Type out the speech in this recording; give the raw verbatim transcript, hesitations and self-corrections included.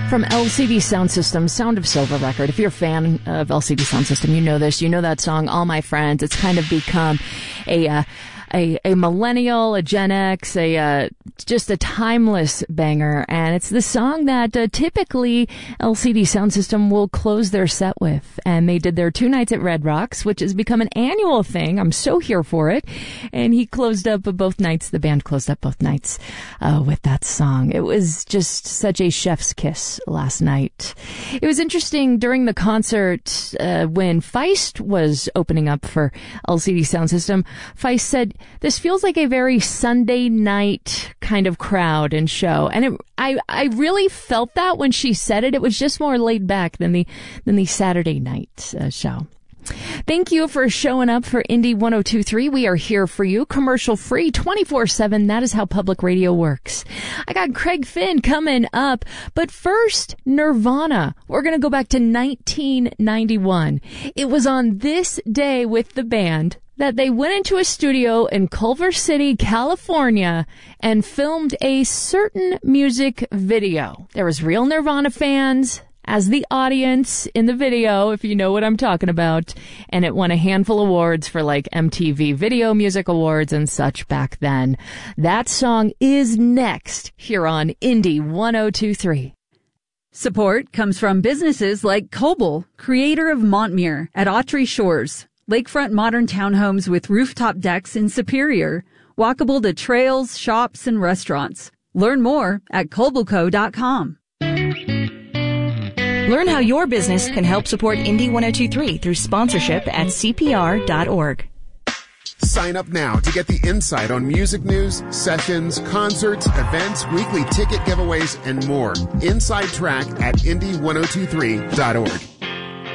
From L C D Sound System, Sound of Silver record. If you're a fan of L C D Sound System, you know this. You know that song, All My Friends. It's kind of become a... Uh, A, a millennial, a Gen X, a uh, just a timeless banger, and it's the song that uh, typically L C D Sound System will close their set with. And they did their two nights at Red Rocks, which has become an annual thing. I'm so here for it. And he closed up both nights. The band closed up both nights uh, with that song. It was just such a chef's kiss last night. It was interesting during the concert uh, when Feist was opening up for L C D Sound System. Feist said, "This feels like a very Sunday night kind of crowd and show." And it, I, I really felt that when she said it. It was just more laid back than the, than the Saturday night uh, show. Thank you for showing up for Indy one oh two point three. We are here for you, commercial free, twenty-four seven. That is how public radio works. I got Craig Finn coming up, but first, Nirvana. We're going to go back to nineteen ninety-one. It was on this day with the band that they went into a studio in Culver City, California, and filmed a certain music video. There was real Nirvana fans as the audience in the video, if you know what I'm talking about, and it won a handful of awards for like M T V Video Music Awards and such back then. That song is next here on Indy one oh two point three. Support comes from businesses like Coble, creator of Montmere at Autry Shores, lakefront modern townhomes with rooftop decks in Superior, walkable to trails, shops, and restaurants. Learn more at Cobleco dot com. Learn how your business can help support Indy one oh two point three through sponsorship at C P R dot org. Sign up now to get the insight on music news, sessions, concerts, events, weekly ticket giveaways, and more. Inside Track at Indy one oh two three dot org.